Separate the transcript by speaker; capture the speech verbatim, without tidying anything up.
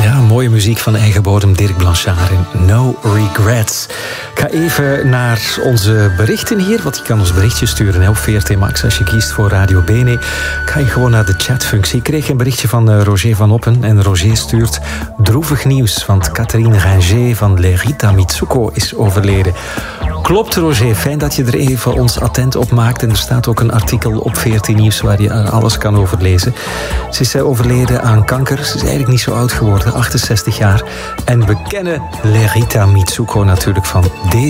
Speaker 1: Ja, mooie muziek van eigen bodem, Dirk Blanchard en No Regrets. Ik ga even naar onze berichten hier, want je kan ons berichtje sturen hè, op V R T Max als je kiest voor Radio Bene. Ga je gewoon naar de chatfunctie. Ik kreeg een berichtje van uh, Roger van Oppen en Roger stuurt droevig nieuws, want Catherine Ringer van Lerita Mitsuko is overleden. Klopt, Roger. Fijn dat je er even ons attent op maakt. En er staat ook een artikel op V R T Nieuws waar je alles kan over lezen. Ze is overleden aan kanker. Ze is eigenlijk niet zo oud geworden, achtenzestig jaar. En we kennen Lerita Mitsuko natuurlijk van deze